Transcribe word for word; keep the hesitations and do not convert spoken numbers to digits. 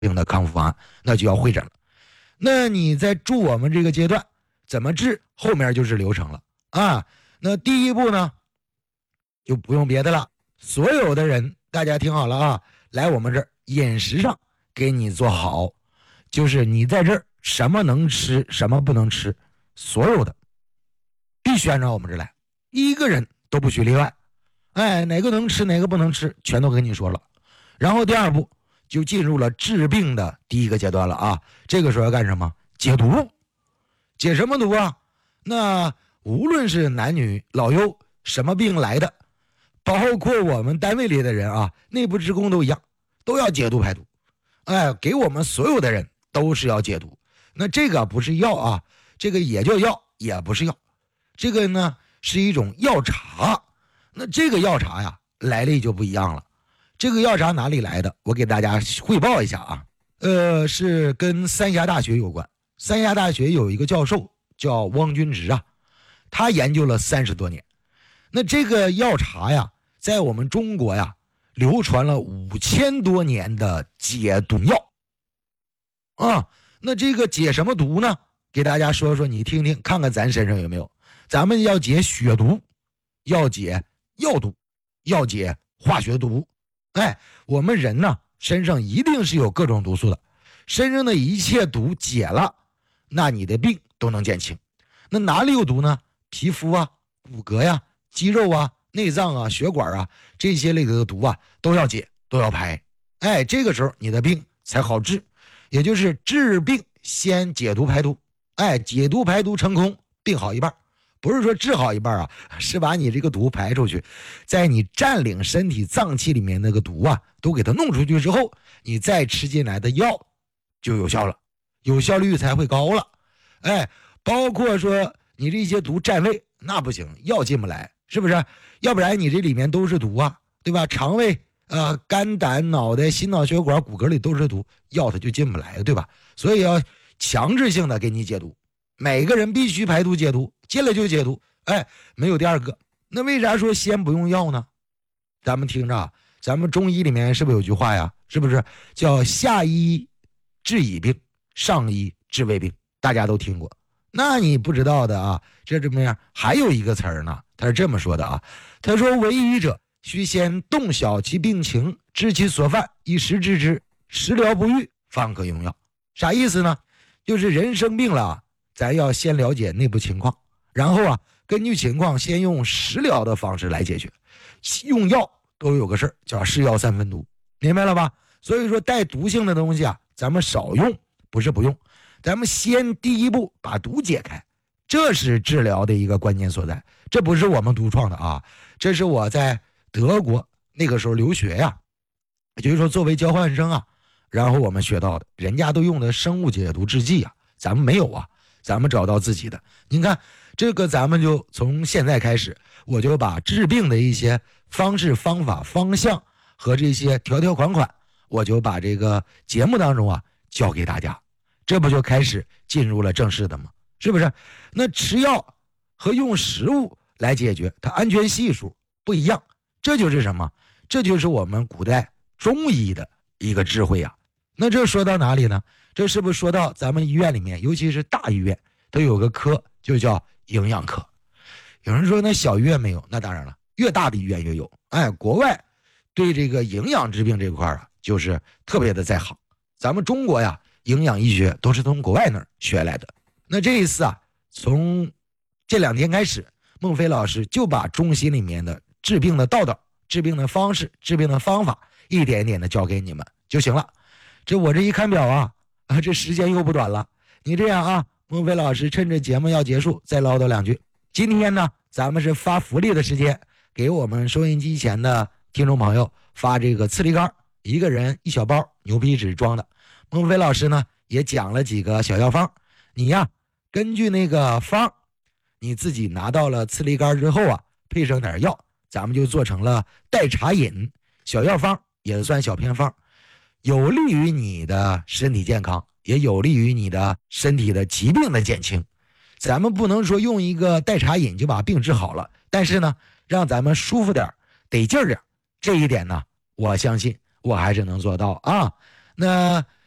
病的康复方案，那就要会诊了。那你在住我们这个阶段怎么治，后面就是流程了啊。那第一步呢，就不用别的了，所有的人大家听好了啊，来我们这儿饮食上给你做好，就是你在这儿什么能吃什么不能吃，所有的必须按照我们这儿来，一个人都不许例外。哎，哪个能吃哪个不能吃全都跟你说了。然后第二步就进入了治病的第一个阶段了啊。这个时候要干什么？解毒。解什么毒啊？那无论是男女老幼什么病来的，包括我们单位里的人啊，内部职工都一样，都要解毒排毒。哎，给我们所有的人都是要解毒。那这个不是药啊，这个也叫药，也不是药，这个呢是一种药茶。那这个药茶呀来历就不一样了。这个药茶哪里来的？我给大家汇报一下啊。呃，是跟三峡大学有关。三峡大学有一个教授叫汪君直啊，他研究了三十多年。那这个药茶呀，在我们中国呀，流传了五千多年的解毒药啊。那这个解什么毒呢？给大家说说，你听听，看看咱身上有没有。咱们要解血毒，要解药毒，要解化学毒。哎，我们人呢，身上一定是有各种毒素的，身上的一切毒解了，那你的病都能减轻。那哪里有毒呢？皮肤啊、骨骼呀、肌肉啊、内脏啊、血管啊，这些类的毒啊都要解，都要排。哎，这个时候你的病才好治，也就是治病先解毒排毒。哎，解毒排毒成功，病好一半。不是说治好一半啊，是把你这个毒排出去，在你占领身体脏器里面那个毒啊都给它弄出去之后，你再吃进来的药就有效了，有效率才会高了。哎，包括说你这些毒占位，那不行，药进不来，是不是？要不然你这里面都是毒啊，对吧？肠胃啊、呃、肝胆脑袋心脑血管骨骼里都是毒，药它就进不来，对吧？所以要强制性的给你解毒，每个人必须排毒解毒，进来就解毒。哎，没有第二个。那为啥说先不用药呢？咱们听着，咱们中医里面是不是有句话呀？是不是叫下医治已病，上医治未病？大家都听过。那你不知道的啊，这怎么样？还有一个词儿呢，他是这么说的啊，他说为医者须先洞晓其病情，知其所犯，以时治之，时疗不愈，方可用药。啥意思呢？就是人生病了，咱要先了解内部情况，然后啊根据情况先用食疗的方式来解决。用药都有个事儿叫是药三分毒，明白了吧？所以说带毒性的东西啊，咱们少用，不是不用，咱们先第一步把毒解开，这是治疗的一个关键所在。这不是我们独创的啊，这是我在德国那个时候留学呀，也就是说作为交换生啊，然后我们学到的，人家都用的生物解毒制剂啊，咱们没有啊，咱们找到自己的。您看这个，咱们就从现在开始，我就把治病的一些方式方法方向和这些条条款款，我就把这个节目当中啊教给大家，这不就开始进入了正式的吗？是不是？那吃药和用食物来解决，它安全系数不一样，这就是什么？这就是我们古代中医的一个智慧啊。那这说到哪里呢？这是不是说到咱们医院里面，尤其是大医院，它有个科就叫营养科。有人说那小医院没有，那当然了，越大的医院越有。哎，国外对这个营养治病这块啊，就是特别的在行。咱们中国呀，营养医学都是从国外那儿学来的。那这一次啊，从这两天开始，孟非老师就把中西里面的治病的道道、治病的方式、治病的方法，一点一点的教给你们就行了。这我这一看表啊，啊，这时间又不短了。你这样啊，孟非老师趁着节目要结束，再唠叨两句。今天呢，咱们是发福利的时间，给我们收音机前的听众朋友发这个刺梨干，一个人一小包牛皮纸装的。孟非老师呢也讲了几个小药方，你呀根据那个方，你自己拿到了刺梨干之后啊，配上点药，咱们就做成了代茶饮小药方，也算小偏方，有利于你的身体健康，也有利于你的身体的疾病的减轻。咱们不能说用一个代茶饮就把病治好了，但是呢让咱们舒服点得劲儿点，这一点呢我相信我还是能做到啊。那